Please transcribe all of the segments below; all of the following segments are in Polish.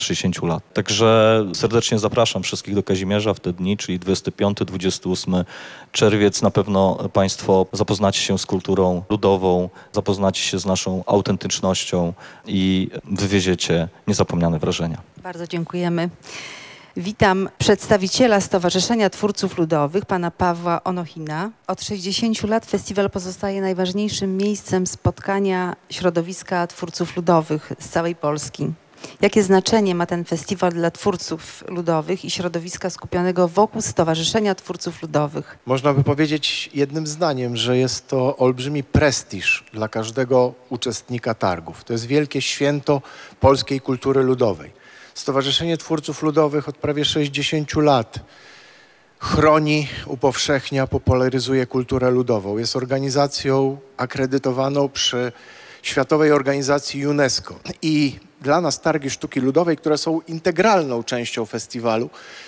60 lat. Także serdecznie zapraszam wszystkich do Kazimierza w te dni, czyli 25-28 czerwiec. Na pewno Państwo zapoznacie się z kulturą ludową, zapoznacie się z naszą autentycznością i wywieziecie niezapomniane wrażenia. Bardzo dziękujemy. Witam przedstawiciela Stowarzyszenia Twórców Ludowych, pana Pawła Onochina. Od 60 lat festiwal pozostaje najważniejszym miejscem spotkania środowiska twórców ludowych z całej Polski. Jakie znaczenie ma ten festiwal dla twórców ludowych i środowiska skupionego wokół Stowarzyszenia Twórców Ludowych? Można by powiedzieć jednym zdaniem, że jest to olbrzymi prestiż dla każdego uczestnika targów. To jest wielkie święto polskiej kultury ludowej. Stowarzyszenie Twórców Ludowych od prawie 60 lat chroni, upowszechnia, popularyzuje kulturę ludową. Jest organizacją akredytowaną przy Światowej Organizacji UNESCO. I dla nas targi sztuki ludowej, które są integralną częścią festiwalu,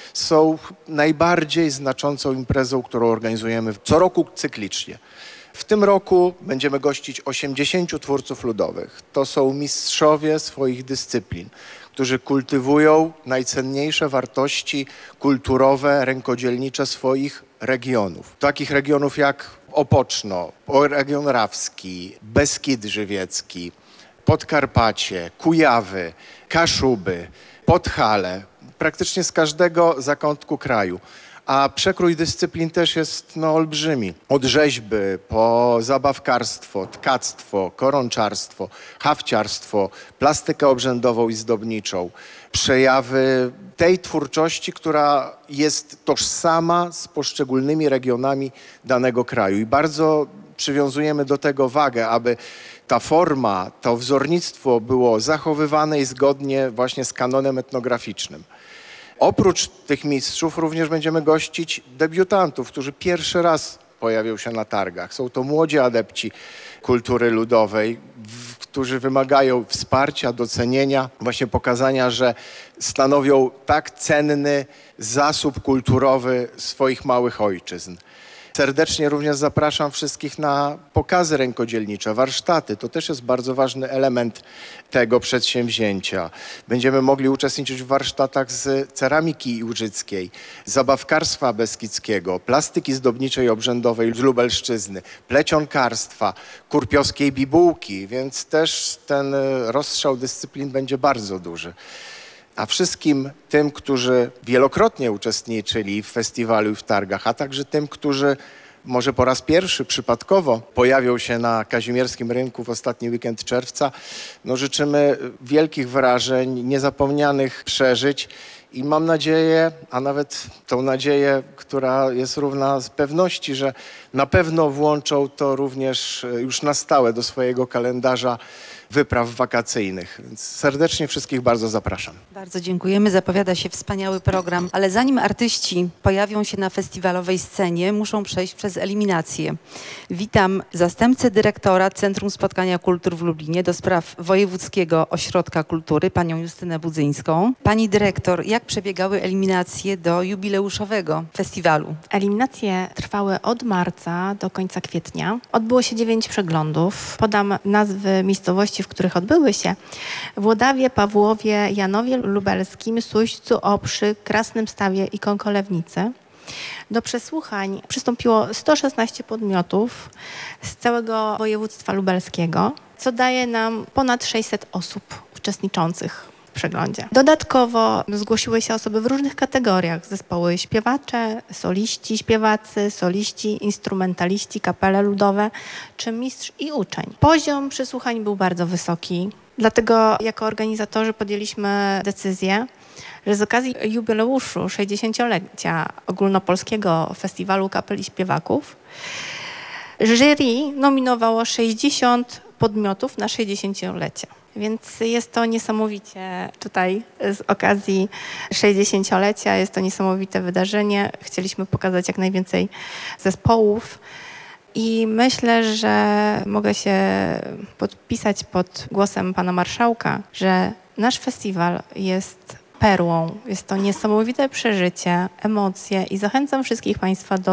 są najbardziej znaczącą imprezą, którą organizujemy co roku cyklicznie. W tym roku będziemy gościć 80 twórców ludowych. To są mistrzowie swoich dyscyplin, którzy kultywują najcenniejsze wartości kulturowe, rękodzielnicze swoich regionów. Takich regionów jak Opoczno, region rawski, Beskid Żywiecki, Podkarpacie, Kujawy, Kaszuby, Podhale, praktycznie z każdego zakątku kraju. A przekrój dyscyplin też jest olbrzymi. Od rzeźby po zabawkarstwo, tkactwo, koronczarstwo, hafciarstwo, plastykę obrzędową i zdobniczą. Przejawy tej twórczości, która jest tożsama z poszczególnymi regionami danego kraju. I bardzo przywiązujemy do tego wagę, aby ta forma, to wzornictwo było zachowywane i zgodnie właśnie z kanonem etnograficznym. Oprócz tych mistrzów również będziemy gościć debiutantów, którzy pierwszy raz pojawią się na targach. Są to młodzi adepci kultury ludowej, którzy wymagają wsparcia, docenienia, właśnie pokazania, że stanowią tak cenny zasób kulturowy swoich małych ojczyzn. Serdecznie również zapraszam wszystkich na pokazy rękodzielnicze, warsztaty. To też jest bardzo ważny element tego przedsięwzięcia. Będziemy mogli uczestniczyć w warsztatach z ceramiki łużyckiej, zabawkarstwa beskidzkiego, plastyki zdobniczej obrzędowej z Lubelszczyzny, plecionkarstwa, kurpiowskiej bibułki, więc też ten rozstrzał dyscyplin będzie bardzo duży. A wszystkim tym, którzy wielokrotnie uczestniczyli w festiwalu i w targach, a także tym, którzy może po raz pierwszy przypadkowo pojawią się na Kazimierskim Rynku w ostatni weekend czerwca, życzymy wielkich wrażeń, niezapomnianych przeżyć i mam nadzieję, a nawet tą nadzieję, która jest równa z pewności, że na pewno włączą to również już na stałe do swojego kalendarza wypraw wakacyjnych. Więc serdecznie wszystkich bardzo zapraszam. Bardzo dziękujemy. Zapowiada się wspaniały program, ale zanim artyści pojawią się na festiwalowej scenie, muszą przejść przez eliminację. Witam zastępcę dyrektora Centrum Spotkania Kultur w Lublinie do spraw Wojewódzkiego Ośrodka Kultury, panią Justynę Budzyńską. Pani dyrektor, jak przebiegały eliminacje do jubileuszowego festiwalu? Eliminacje trwały od marca do końca kwietnia. Odbyło się 9 przeglądów. Podam nazwy miejscowości, w których odbyły się: Włodawie, Pawłowie, Janowie Lubelskim, Suścu, Oprzy, Krasnym Stawie i Kąkolewnicy. Do przesłuchań przystąpiło 116 podmiotów z całego województwa lubelskiego, co daje nam ponad 600 osób uczestniczących w przeglądzie. Dodatkowo zgłosiły się osoby w różnych kategoriach: zespoły śpiewacze, soliści śpiewacy, soliści, instrumentaliści, kapele ludowe czy mistrz i uczeń. Poziom przesłuchań był bardzo wysoki, dlatego jako organizatorzy podjęliśmy decyzję, że z okazji jubileuszu 60-lecia Ogólnopolskiego Festiwalu Kapel i Śpiewaków jury nominowało 60 podmiotów na 60-lecie. Więc jest to niesamowicie tutaj z okazji 60-lecia, jest to niesamowite wydarzenie. Chcieliśmy pokazać jak najwięcej zespołów i myślę, że mogę się podpisać pod głosem pana marszałka, że nasz festiwal jest perłą. Jest to niesamowite przeżycie, emocje i zachęcam wszystkich państwa do